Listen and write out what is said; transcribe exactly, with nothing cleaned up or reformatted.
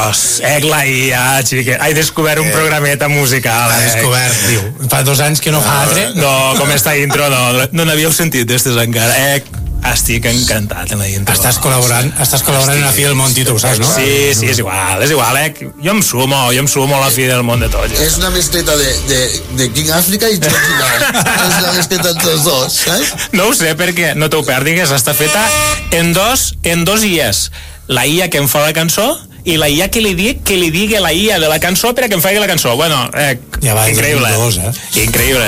dos, ec la I A, xique. He descobert un programeta musical. L'ha descobert, diu. Fa dos anys que no fa altre. No, com està intro, no. No n'havíeu sentit d'estes encara. Ec, estic encantat en la intro. Estàs col·laborant, estàs col·laborant en la fi del món, Tito, ho saps, no? Sí, sí, és igual, és igual, eh? Jo em sumo, jo em sumo a la fi del món de tots. És una mescleta de, de, de King Africa i George Michael. És una mescleta entre els dos, saps? No ho sé, perquè no t'ho perdigues, està feta en dos, en dos I As. La I A que em fa la cançó i la I A que li dic que li digui la I A de la cançó per a que em faci la cançó. Bueno, eh, ja va, increïble. dos, eh? Increïble.